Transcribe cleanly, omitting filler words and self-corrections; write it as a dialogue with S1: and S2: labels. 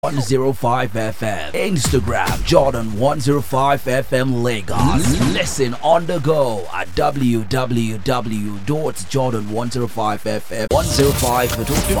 S1: 105 FM. Instagram Jordan 105 FM Lagos. Listen on the go at www.jordan105fm 105.5